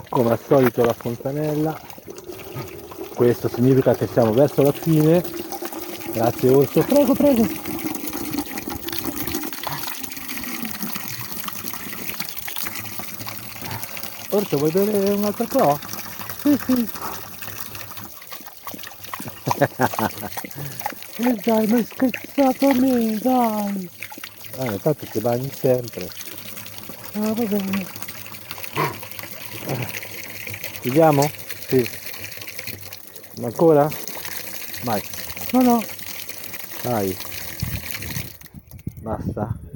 come al solito la fontanella. Questo significa che siamo verso la fine. Grazie orso, prego, prego. Orso, vuoi bere un'altra cosa? Sì, sì. Dai, mi hai scherzato a me, dai. Intanto ti bagni sempre. Ah, va bene. Chiudiamo? Sì. Ma ancora? Vai. No, no. Dai, basta.